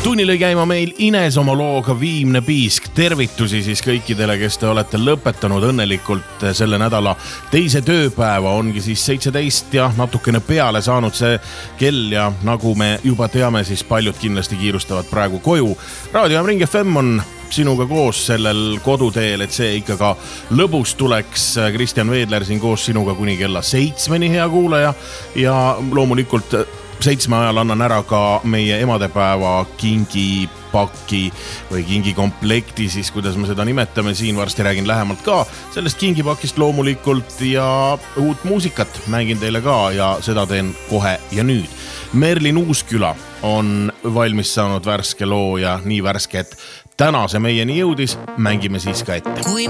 Tunni lõi käima meil Ines oma looga Viimne piisk. Tervitusi siis kõikidele, kes te olete lõpetanud õnnelikult selle nädala teise tööpäeva. Ongi siis 17 ja natukene peale saanud see kell ja nagu me juba teame, siis paljud kindlasti kiirustavad praegu koju. Raadio Ring FM on sinuga koos sellel koduteel, et see ikka ka lõbus tuleks. Kristjan Veedler siin koos sinuga kuni kella 7, hea kuulaja, ja loomulikult 7 ajal annan ära ka meie emadepäeva kingipaki või kingikomplekti, siis kuidas me seda nimetame, siin varsti räägin lähemalt ka sellest kingipakist loomulikult ja uut muusikat mängin teile ka ja seda teen kohe ja nüüd. Merlin Uusküla on valmis saanud värske loo ja nii värske, et täna see meieni jõudis, mängime siis ka ette. Kui